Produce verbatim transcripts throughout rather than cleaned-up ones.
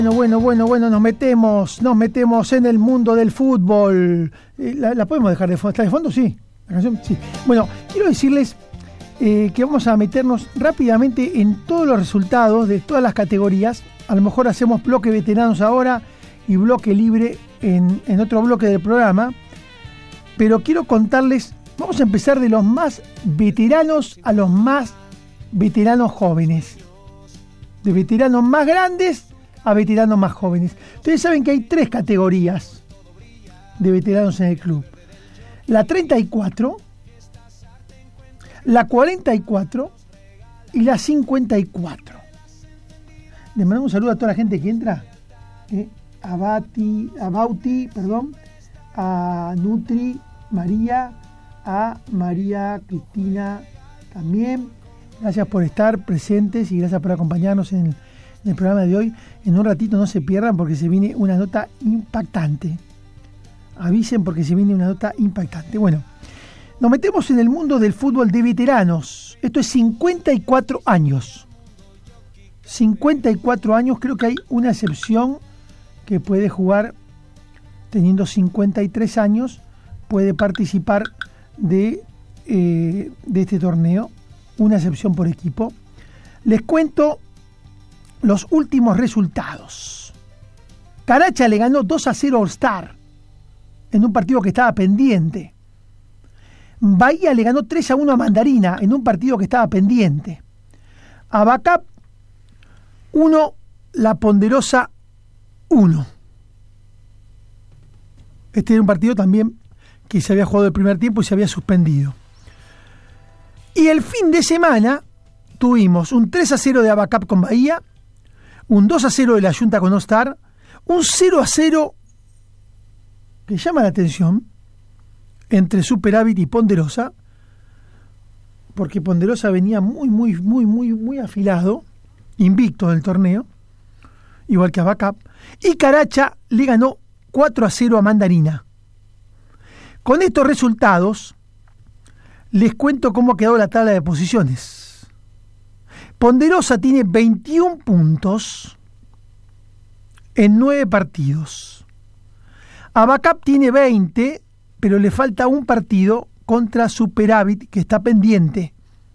Bueno, bueno, bueno, bueno, nos metemos, nos metemos en el mundo del fútbol. Eh, ¿La, la podemos dejar de fondo? ¿Está de fondo? Sí. ¿La canción? Sí. Bueno, quiero decirles eh, que vamos a meternos rápidamente en todos los resultados de todas las categorías. A lo mejor hacemos bloque veteranos ahora y bloque libre en, en otro bloque del programa. Pero quiero contarles, vamos a empezar de los más veteranos a los más veteranos jóvenes. De veteranos más grandes a veteranos más jóvenes. Ustedes saben que hay tres categorías de veteranos en el club. La treinta y cuatro, la cuarenta y cuatro y la cincuenta y cuatro. Le mandamos un saludo a toda la gente que entra. Eh, a Bati, a Bauti, perdón, a Nutri, María, a María Cristina también. Gracias por estar presentes y gracias por acompañarnos en el, en el programa de hoy. En un ratito no se pierdan porque se viene una nota impactante. Avisen porque se viene una nota impactante. Bueno, nos metemos en el mundo del fútbol de veteranos. Esto es cincuenta y cuatro años. cincuenta y cuatro años, creo que hay una excepción que puede jugar teniendo cincuenta y tres años, puede participar de, eh, de este torneo. Una excepción por equipo. Les cuento los últimos resultados. Caracha le ganó dos a cero a All Star en un partido que estaba pendiente. Bahía le ganó tres a uno a Mandarina en un partido que estaba pendiente. Abacap uno, La Ponderosa uno. Este era un partido también que se había jugado el primer tiempo y se había suspendido. Y el fin de semana tuvimos un tres a cero de Abacap con Bahía, un dos a cero de la Junta con All Star, un cero a cero que llama la atención entre Superávit y Ponderosa, porque Ponderosa venía muy, muy, muy, muy, muy afilado, invicto del torneo, igual que Abacap, y Caracha le ganó cuatro a cero a Mandarina. Con estos resultados les cuento cómo ha quedado la tabla de posiciones. Ponderosa tiene veintiún puntos en nueve partidos. Abacap tiene veinte, pero le falta un partido contra Superávit que está pendiente.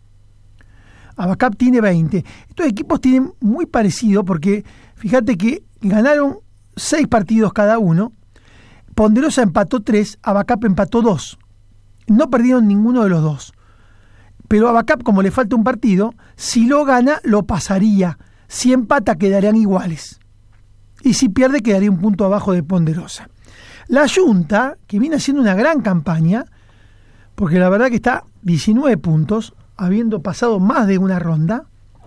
Abacap tiene veinte. Estos equipos tienen muy parecido porque fíjate que ganaron seis partidos cada uno. Ponderosa empató tres, Abacap empató dos. No perdieron ninguno de los dos. Pero Abacap, como le falta un partido, si lo gana, lo pasaría. Si empata, quedarían iguales. Y si pierde, quedaría un punto abajo de Ponderosa. La Junta, que viene haciendo una gran campaña, porque la verdad que está diecinueve puntos, habiendo pasado más de una ronda,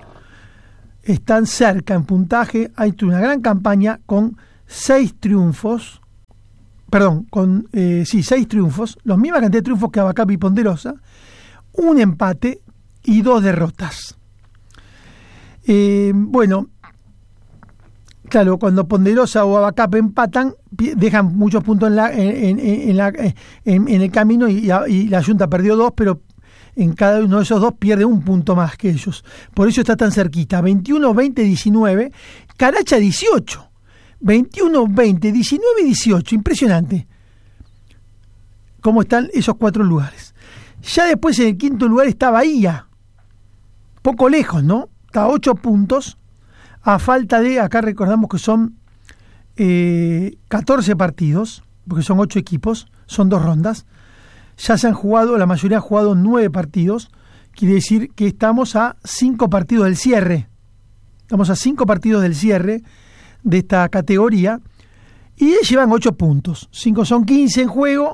están cerca en puntaje, ha hecho una gran campaña con seis triunfos, perdón, con eh, sí, seis triunfos, la misma cantidad de triunfos que Abacap y Ponderosa, un empate y dos derrotas. Eh, bueno, claro, cuando Ponderosa o Abacap empatan, dejan muchos puntos en, la, en, en, en, la, en, en el camino y, y la Junta perdió dos, pero en cada uno de esos dos pierde un punto más que ellos. Por eso está tan cerquita. veintiuno, veinte, diecinueve. Caracha dieciocho. veintiuno, veinte, diecinueve y dieciocho. Impresionante cómo están esos cuatro lugares. Ya después en el quinto lugar está Bahía. Poco lejos, ¿no? Está a ocho puntos. A falta de, acá recordamos que son eh, catorce partidos, porque son ocho equipos, son dos rondas. Ya se han jugado, la mayoría ha jugado nueve partidos. Quiere decir que estamos a cinco partidos del cierre. Estamos a cinco partidos del cierre de esta categoría. Y llevan ocho puntos. cinco son quince en juego.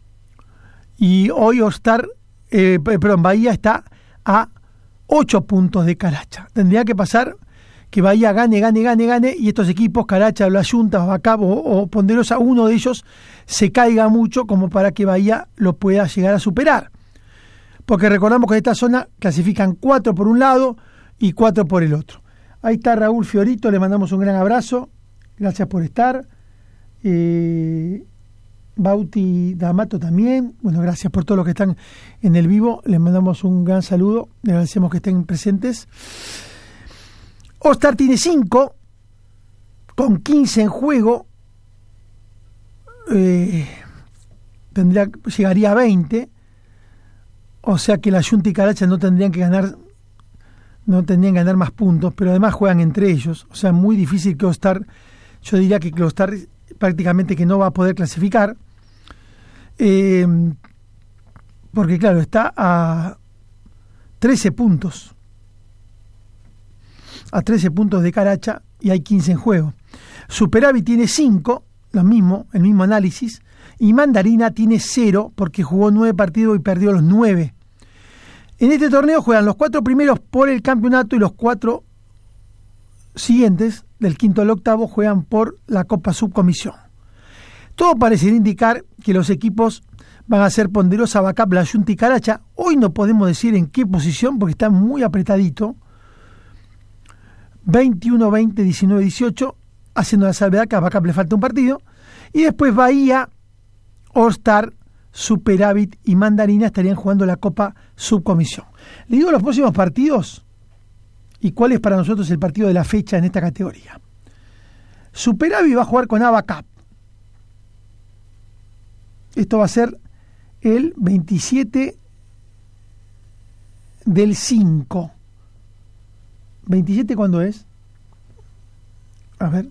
Y hoy All Star, eh, perdón, Bahía está a ocho puntos de Caracha. Tendría que pasar que Bahía gane, gane, gane, gane, y estos equipos, Caracha, La Junta, Abacap o, o Ponderosa, uno de ellos se caiga mucho como para que Bahía lo pueda llegar a superar. Porque recordamos que en esta zona clasifican cuatro por un lado y cuatro por el otro. Ahí está Raúl Fiorito, le mandamos un gran abrazo, gracias por estar. Eh, Bauti D'Amato también, bueno, gracias por todos los que están en el vivo, les mandamos un gran saludo, les agradecemos que estén presentes. All Star tiene cinco, con quince en juego, eh, tendría, llegaría a veinte, o sea que la Junta y Caracha no tendrían que ganar, no tendrían que ganar más puntos, pero además juegan entre ellos, o sea, muy difícil que All-Star, yo diría que All-Star prácticamente que no va a poder clasificar, eh, porque claro, está a trece puntos, a trece puntos de Caracha y hay quince en juego. Superávit tiene cinco, lo mismo, el mismo análisis, y Mandarina tiene cero porque jugó nueve partidos y perdió los nueve. En este torneo juegan los cuatro primeros por el campeonato y los cuatro siguientes, del quinto al octavo, juegan por la Copa Subcomisión. Todo parece indicar que los equipos van a ser Ponderosa, Abacap, La Junta y Caracha. Hoy no podemos decir en qué posición porque está muy apretadito. veintiuno, veinte, diecinueve, dieciocho, haciendo la salvedad que a Abacap le falta un partido. Y después Bahía, All-Star, Superávit y Mandarina estarían jugando la Copa Subcomisión. Le digo los próximos partidos y cuál es para nosotros el partido de la fecha en esta categoría. Superávit va a jugar con Abacap. Esto va a ser el veintisiete del cinco. ¿veintisiete cuándo es? A ver.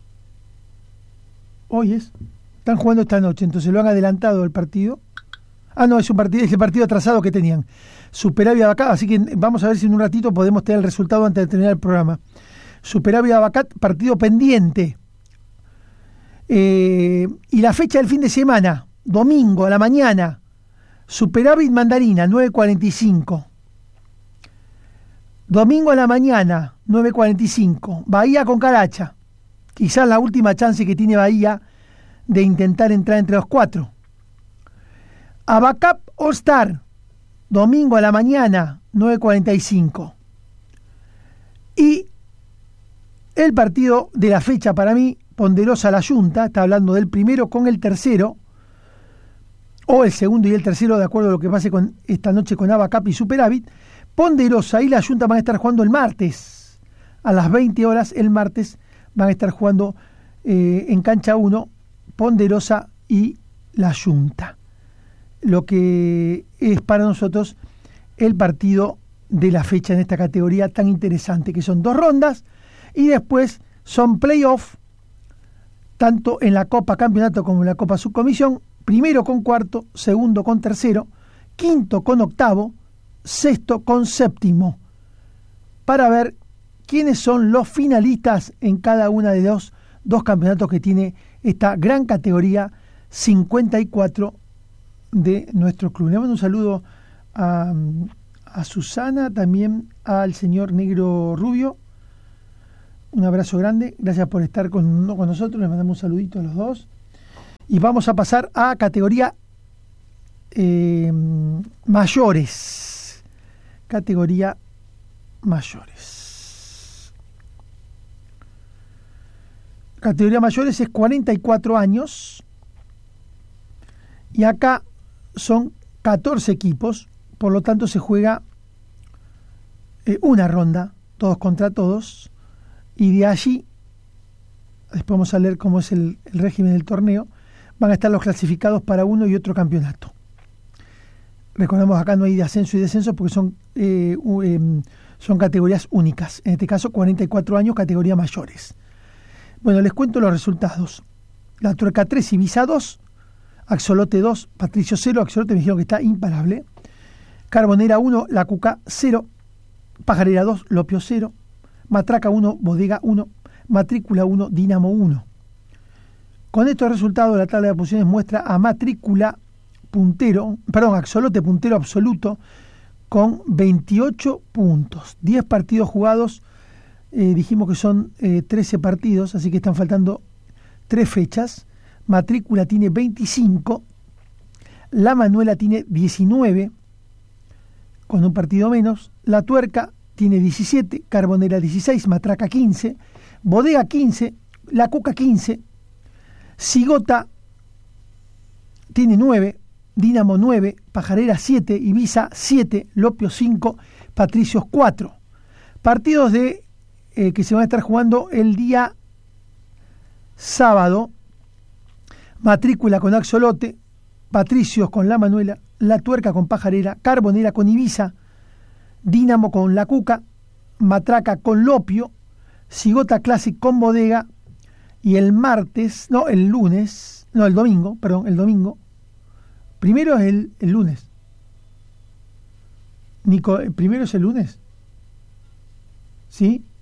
Hoy es. Están jugando esta noche, entonces lo han adelantado el partido. Ah, no, es un partido, es el partido atrasado que tenían. Superávit Abacap, así que vamos a ver si en un ratito podemos tener el resultado antes de terminar el programa. Superávit Abacap, partido pendiente. Eh, y la fecha del fin de semana, domingo a la mañana, Superávit Mandarina, nueve cuarenta y cinco. Domingo a la mañana, nueve cuarenta y cinco. Bahía con Caracha. Quizás la última chance que tiene Bahía de intentar entrar entre los cuatro. Abacap All-Star, domingo a la mañana, nueve cuarenta y cinco. Y el partido de la fecha para mí, Ponderosa La Junta, está hablando del primero con el tercero, o el segundo y el tercero, de acuerdo a lo que pase con esta noche con Abacap y Superávit. Ponderosa y La Junta van a estar jugando el martes, a las veinte horas el martes, van a estar jugando eh, en cancha uno, Ponderosa y La Junta. Lo que es para nosotros el partido de la fecha en esta categoría tan interesante, que son dos rondas y después son playoff, tanto en la Copa Campeonato como en la Copa Subcomisión, primero con cuarto, segundo con tercero, quinto con octavo, sexto con séptimo, para ver quiénes son los finalistas en cada una de los dos campeonatos que tiene esta gran categoría cincuenta y cuatro de nuestro club. Le mando un saludo a, a Susana, también al señor Negro Rubio. Un abrazo grande, gracias por estar con, con nosotros, les mandamos un saludito a los dos. Y vamos a pasar a categoría eh, mayores. Categoría mayores. Categoría mayores es cuarenta y cuatro años. Y acá son catorce equipos, por lo tanto se juega eh, una ronda, todos contra todos, y de allí, después vamos a leer cómo es el, el régimen del torneo, van a estar los clasificados para uno y otro campeonato. Recordemos, acá no hay de ascenso y descenso porque son, eh, eh, son categorías únicas, en este caso cuarenta y cuatro años, categoría mayores. Bueno, les cuento los resultados. La Tuerca tres, Ibiza dos, Axolote dos, Patricio cero, Axolote me dijeron que está imparable. Carbonera uno, La Cuca cero, Pajarera dos, Lopio cero, Matraca uno, Bodega uno, Matrícula uno, Dinamo uno. Con estos resultados la tabla de posiciones muestra a Matrícula puntero, perdón, Axolote puntero absoluto con veintiocho puntos, diez partidos jugados, eh, dijimos que son eh, trece partidos, así que están faltando tres fechas. Matrícula tiene veinticinco, La Manuela tiene diecinueve, con un partido menos, La Tuerca tiene diecisiete, Carbonera dieciséis, Matraca quince, Bodega quince, La Cuca quince, Cigota tiene nueve, Dinamo nueve, Pajarera siete, Ibiza siete, Lopio cinco, Patricios cuatro. Partidos de eh, que se van a estar jugando el día sábado, Matrícula con Axolote, Patricios con La Manuela, La Tuerca con Pajarera, Carbonera con Ibiza, Dínamo con La Cuca, Matraca con Lopio, Cigota Classic con Bodega, y el martes, no, el lunes, no, el domingo, perdón, el domingo, primero es el, el lunes. Nico, primero es el lunes. ¿Sí?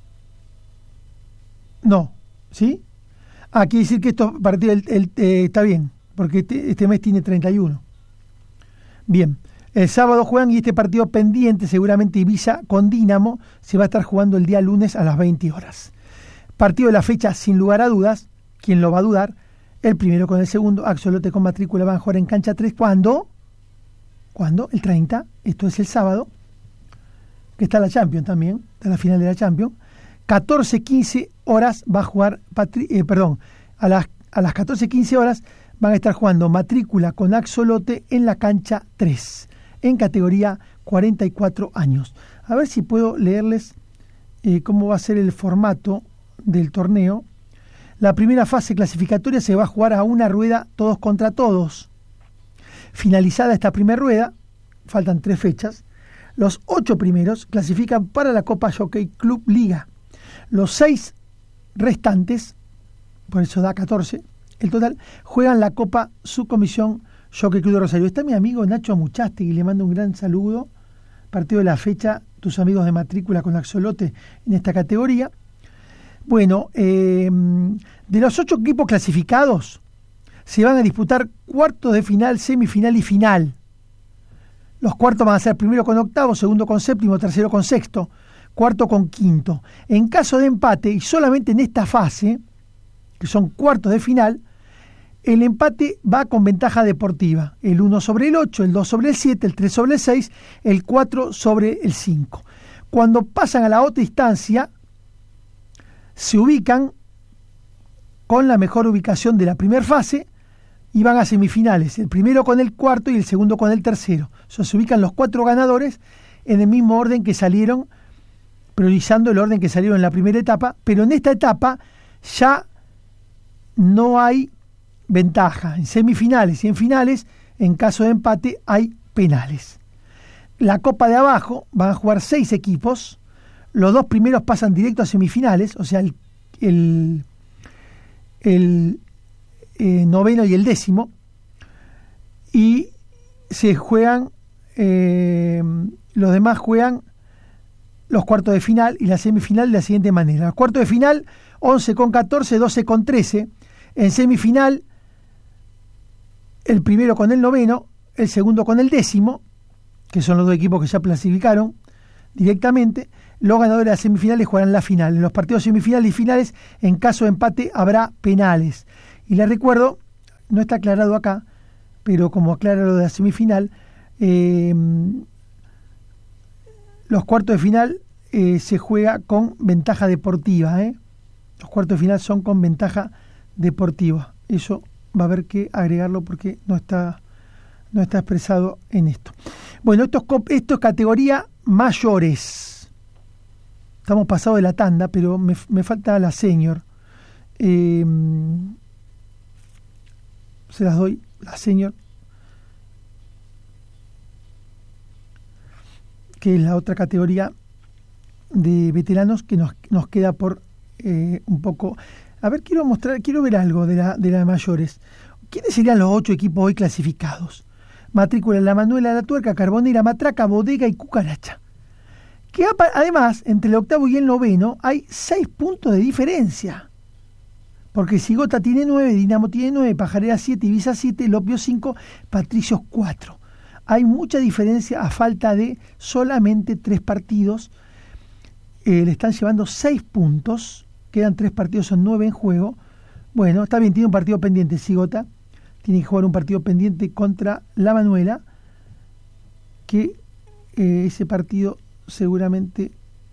No, ¿sí? Ah, quiere decir que esto partido el, el, eh, está bien, porque este, este mes tiene treinta y uno. Bien, el sábado juegan y este partido pendiente, seguramente Ibiza con Dínamo, se va a estar jugando el día lunes a las veinte horas. Partido de la fecha, sin lugar a dudas, ¿quién lo va a dudar? El primero con el segundo, Axolote con Matrícula van a jugar en cancha tres. ¿Cuándo? ¿Cuándo? El treinta, esto es el sábado, que está la Champions también, está la final de la Champions. catorce quince horas va a jugar, Patri- eh, perdón, a las, a las catorce quince horas van a estar jugando Matrícula con Axolote en la cancha tres, en categoría cuarenta y cuatro años. A ver si puedo leerles eh, cómo va a ser el formato del torneo. La primera fase clasificatoria se va a jugar a una rueda todos contra todos. Finalizada esta primera rueda, faltan tres fechas, los ocho primeros clasifican para la Copa Jockey Club Liga. Los seis restantes, por eso da catorce, el total, juegan la Copa Subcomisión Jockey Club de Rosario. Está mi amigo Nacho Muchastegui, le mando un gran saludo. Partido de la fecha, tus amigos de Matrícula con Axolote en esta categoría. Bueno, eh, de los ocho equipos clasificados, se van a disputar cuartos de final, semifinal y final. Los cuartos van a ser primero con octavo, segundo con séptimo, tercero con sexto, cuarto con quinto. En caso de empate, y solamente en esta fase, que son cuartos de final, el empate va con ventaja deportiva. El uno sobre el ocho, el dos sobre el siete, el tres sobre el seis, el cuatro sobre el cinco. Cuando pasan a la otra instancia, se ubican con la mejor ubicación de la primera fase y van a semifinales, el primero con el cuarto y el segundo con el tercero. O sea, se ubican los cuatro ganadores en el mismo orden que salieron, priorizando el orden que salieron en la primera etapa, pero en esta etapa ya no hay ventaja. En semifinales y en finales, en caso de empate, hay penales. La copa de abajo van a jugar seis equipos. Los dos primeros pasan directo a semifinales, o sea, el, el, el eh, noveno y el décimo, y se juegan, eh, los demás juegan los cuartos de final y la semifinal de la siguiente manera. Los cuartos de final, once con catorce, doce con trece. En semifinal, el primero con el noveno, el segundo con el décimo, que son los dos equipos que ya clasificaron directamente. Los ganadores de las semifinales jugarán la final. En los partidos semifinales y finales, en caso de empate, habrá penales. Y les recuerdo, no está aclarado acá, pero como aclara lo de la semifinal, eh, los cuartos de final eh, se juega con ventaja deportiva. ¿eh? Los cuartos de final son con ventaja deportiva. Eso va a haber que agregarlo porque no está, no está expresado en esto. Bueno, esto es, esto es categoría mayores. Estamos pasados de la tanda, pero me, me falta la senior. Eh, se las doy, la senior, que es la otra categoría de veteranos que nos, nos queda por eh, un poco. A ver, quiero mostrar, quiero ver algo de la de las mayores. ¿Quiénes serían los ocho equipos hoy clasificados? Matrícula, La Manuela, La Tuerca, Carbonera, Matraca, Bodega y Cucaracha. Que además, entre el octavo y el noveno, hay seis puntos de diferencia. Porque Cigota tiene nueve, Dínamo tiene nueve, Pajarera siete, Ibiza siete, Lopio cinco, Patricios cuatro. Hay mucha diferencia a falta de solamente tres partidos. Eh, le están llevando seis puntos. Quedan tres partidos, son nueve en juego. Bueno, está bien, tiene un partido pendiente Cigota. Tiene que jugar un partido pendiente contra La Manuela. Que eh, ese partido seguramente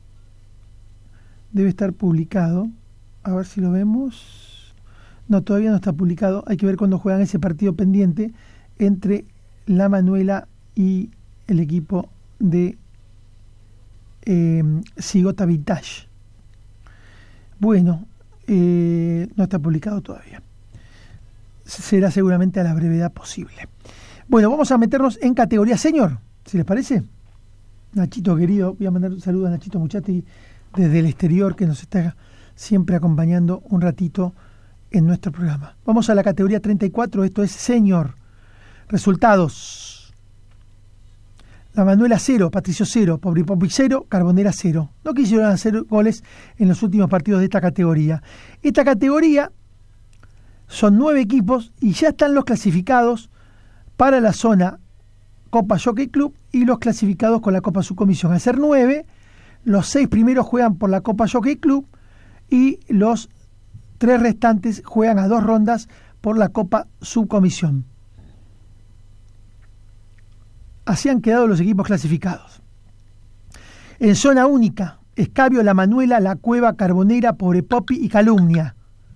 debe estar publicado. A ver si lo vemos. No, todavía no está publicado. Hay que ver cuándo juegan ese partido pendiente entre La Manuela y el equipo de eh, Cigota Vintage. Bueno, eh, no está publicado todavía. Será seguramente a la brevedad posible. Bueno, vamos a meternos en categoría senior, si les parece. Nachito querido, voy a mandar un saludo a Nachito Muchati desde el exterior, que nos está siempre acompañando un ratito en nuestro programa. Vamos a la categoría treinta y cuatro, esto es senior. Resultados: La Manuela cero, Patricio cero, Pobre Popi cero, Carbonera cero. No quisieron hacer goles en los últimos partidos de esta categoría. Esta categoría son nueve equipos y ya están los clasificados para la zona Copa Jockey Club y los clasificados con la Copa Subcomisión. Al ser nueve, los seis primeros juegan por la Copa Jockey Club y los tres restantes juegan a dos rondas por la Copa Subcomisión. Así han quedado los equipos clasificados. En zona única, Escabio, La Manuela, La Cueva, Carbonera, Pobre Popi y Calumnia.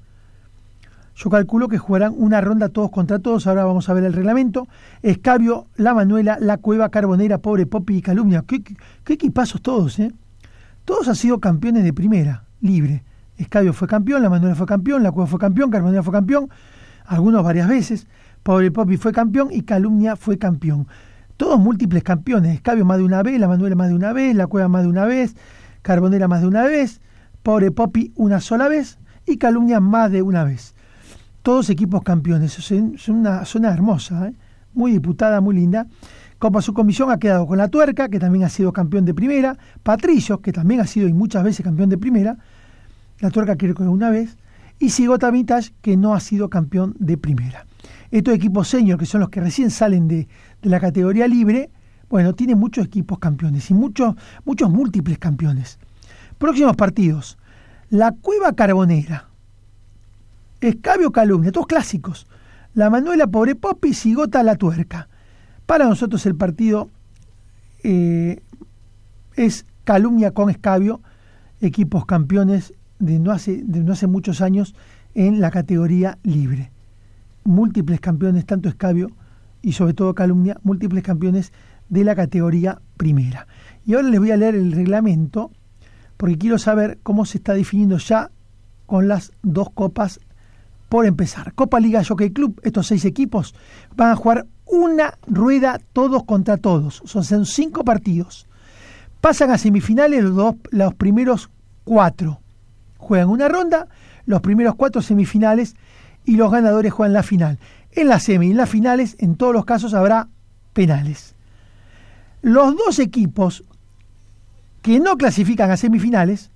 Yo calculo que jugarán una ronda todos contra todos. Ahora vamos a ver el reglamento. Escabio, La Manuela, La Cueva, Carbonera, Pobre Popi y Calumnia. ¿Qué, qué, qué equipazos todos, eh? Todos han sido campeones de primera, libre. Escabio fue campeón, La Manuela fue campeón, La Cueva fue campeón, Carbonera fue campeón, algunos varias veces. Pobre Popi fue campeón y Calumnia fue campeón. Todos múltiples campeones. Escabio más de una vez, La Manuela más de una vez, La Cueva más de una vez, Carbonera más de una vez, Pobre Popi una sola vez y Calumnia más de una vez. Todos equipos campeones. Es una zona hermosa, ¿eh? Muy disputada, muy linda. Copa Subcomisión ha quedado con La Tuerca, que también ha sido campeón de primera. Patricio, que también ha sido y muchas veces campeón de primera. La Tuerca creo que una vez. Y Sigota Vintage, que no ha sido campeón de primera. Estos equipos senior, que son los que recién salen de, de la categoría libre, bueno, tienen muchos equipos campeones y muchos, muchos múltiples campeones. Próximos partidos: La Cueva Carbonera, Escabio Calumnia, todos clásicos. La Manuela, Pobre Popi, Sigota, La Tuerca. Para nosotros el partido eh, es Calumnia con Escabio, equipos campeones de no hace, de no hace muchos años en la categoría libre. Múltiples campeones, tanto Escabio y sobre todo Calumnia, múltiples campeones de la categoría primera. Y ahora les voy a leer el reglamento porque quiero saber cómo se está definiendo ya con las dos copas por empezar. Copa Liga Jockey Club, estos seis equipos van a jugar una rueda todos contra todos. Son cinco partidos. Pasan a semifinales los, dos, los primeros cuatro. Juegan una ronda, los primeros cuatro semifinales y los ganadores juegan la final. En la semi y en las finales, en todos los casos, habrá penales. Los dos equipos que no clasifican a semifinales,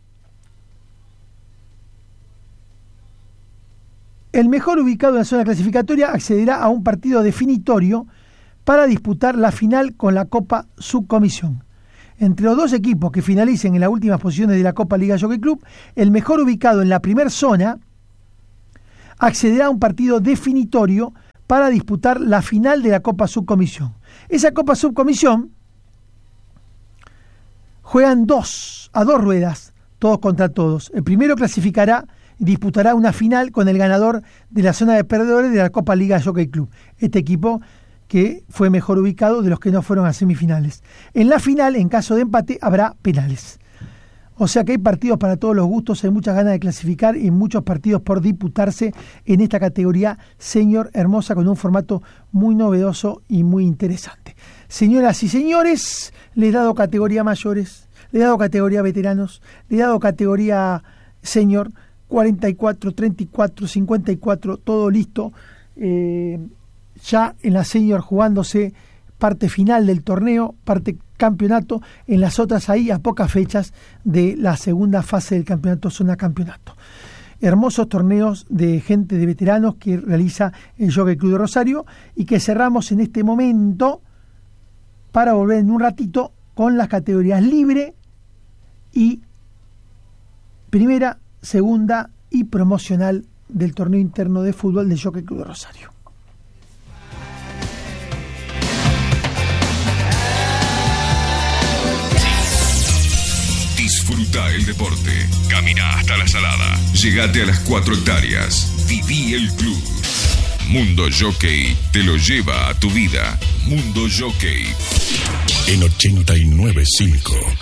el mejor ubicado en la zona clasificatoria accederá a un partido definitorio para disputar la final con la Copa Subcomisión. Entre los dos equipos que finalicen en las últimas posiciones de la Copa Liga Jockey Club, el mejor ubicado en la primera zona accederá a un partido definitorio para disputar la final de la Copa Subcomisión. Esa Copa Subcomisión juegan dos, a dos ruedas, todos contra todos. El primero clasificará y disputará una final con el ganador de la zona de perdedores de la Copa Liga Jockey Club. Este equipo que fue mejor ubicado de los que no fueron a semifinales. En la final, en caso de empate, habrá penales. O sea que hay partidos para todos los gustos, hay muchas ganas de clasificar y muchos partidos por disputarse en esta categoría senior hermosa con un formato muy novedoso y muy interesante. Señoras y señores, le he dado categoría mayores, le he dado categoría veteranos, le he dado categoría senior, cuarenta y cuatro, treinta y cuatro, cincuenta y cuatro, todo listo. Eh, ya en la senior jugándose parte final del torneo, parte campeonato, en las otras ahí a pocas fechas de la segunda fase del campeonato zona campeonato. Hermosos torneos de gente de veteranos que realiza el Jockey Club de Rosario y que cerramos en este momento para volver en un ratito con las categorías libre y primera, segunda y promocional del torneo interno de fútbol del Jockey Club de Rosario. Disfruta el deporte. Camina hasta la salada. Llegate a las cuatro hectáreas. Viví el club. Mundo Jockey te lo lleva a tu vida. Mundo Jockey. En ochenta y nueve punto cinco.